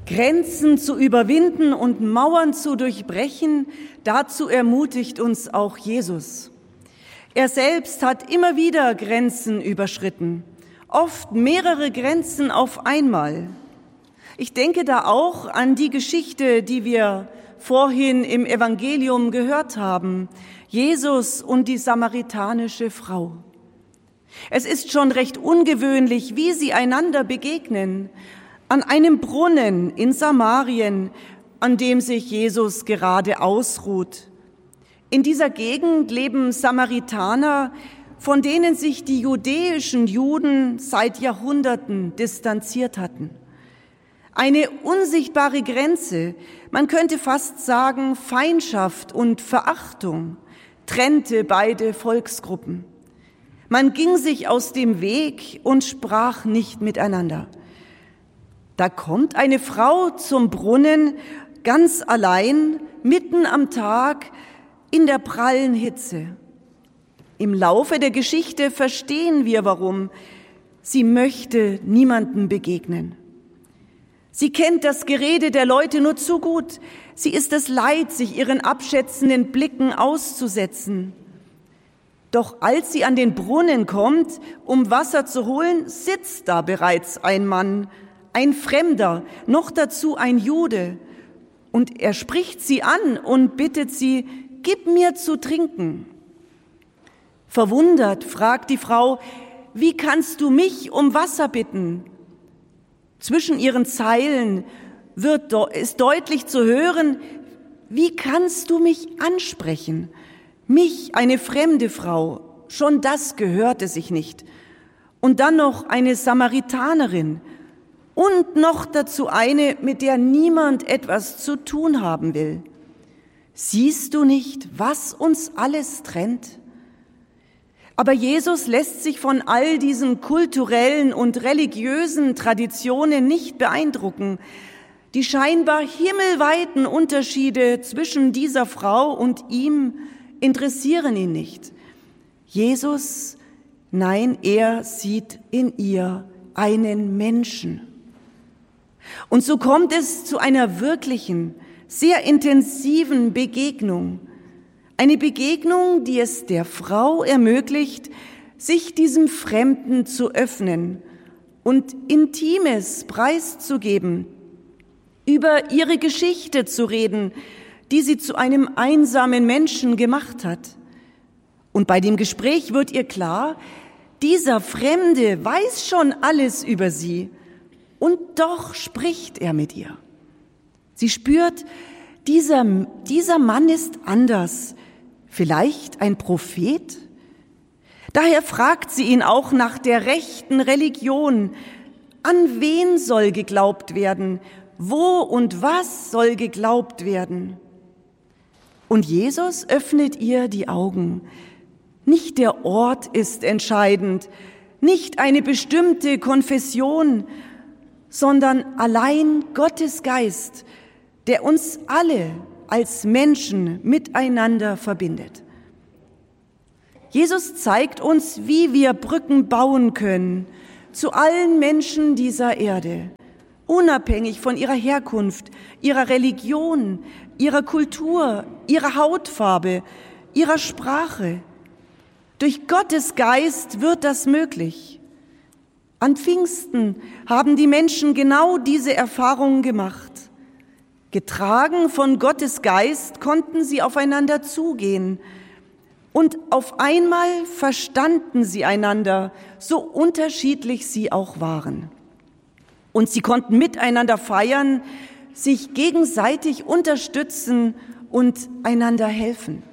Grenzen zu überwinden und Mauern zu durchbrechen, dazu ermutigt uns auch Jesus. Er selbst hat immer wieder Grenzen überschritten, oft mehrere Grenzen auf einmal. Ich denke da auch an die Geschichte, die wir vorhin im Evangelium gehört haben, Jesus und die samaritanische Frau. Es ist schon recht ungewöhnlich, wie sie einander begegnen, an einem Brunnen in Samarien, an dem sich Jesus gerade ausruht. In dieser Gegend leben Samaritaner, von denen sich die judäischen Juden seit Jahrhunderten distanziert hatten. Eine unsichtbare Grenze, man könnte fast sagen Feindschaft und Verachtung, trennte beide Volksgruppen. Man ging sich aus dem Weg und sprach nicht miteinander. Da kommt eine Frau zum Brunnen, ganz allein, mitten am Tag, in der prallen Hitze. Im Laufe der Geschichte verstehen wir, warum. Sie möchte niemandem begegnen. Sie kennt das Gerede der Leute nur zu gut. Sie ist es leid, sich ihren abschätzenden Blicken auszusetzen. Doch als sie an den Brunnen kommt, um Wasser zu holen, sitzt da bereits ein Mann, ein Fremder, noch dazu ein Jude. Und er spricht sie an und bittet sie, gib mir zu trinken. Verwundert fragt die Frau, wie kannst du mich um Wasser bitten? Zwischen ihren Zeilen ist deutlich zu hören, wie kannst du mich ansprechen? Mich, eine fremde Frau, schon das gehörte sich nicht. Und dann noch eine Samaritanerin und noch dazu eine, mit der niemand etwas zu tun haben will. Siehst du nicht, was uns alles trennt? Aber Jesus lässt sich von all diesen kulturellen und religiösen Traditionen nicht beeindrucken. Die scheinbar himmelweiten Unterschiede zwischen dieser Frau und ihm interessieren ihn nicht. Jesus, nein, er sieht in ihr einen Menschen. Und so kommt es zu einer wirklichen, sehr intensiven Begegnung. Eine Begegnung, die es der Frau ermöglicht, sich diesem Fremden zu öffnen und Intimes preiszugeben, über ihre Geschichte zu reden, die sie zu einem einsamen Menschen gemacht hat. Und bei dem Gespräch wird ihr klar, dieser Fremde weiß schon alles über sie und doch spricht er mit ihr. Sie spürt, dieser Mann ist anders, vielleicht ein Prophet? Daher fragt sie ihn auch nach der rechten Religion. An wen soll geglaubt werden? Wo und was soll geglaubt werden? Und Jesus öffnet ihr die Augen. Nicht der Ort ist entscheidend, nicht eine bestimmte Konfession, sondern allein Gottes Geist, der uns alle als Menschen miteinander verbindet. Jesus zeigt uns, wie wir Brücken bauen können zu allen Menschen dieser Erde, unabhängig von ihrer Herkunft, ihrer Religion, ihrer Kultur, ihrer Hautfarbe, ihrer Sprache. Durch Gottes Geist wird das möglich. An Pfingsten haben die Menschen genau diese Erfahrung gemacht. Getragen von Gottes Geist konnten sie aufeinander zugehen und auf einmal verstanden sie einander, so unterschiedlich sie auch waren. Und sie konnten miteinander feiern, sich gegenseitig unterstützen und einander helfen.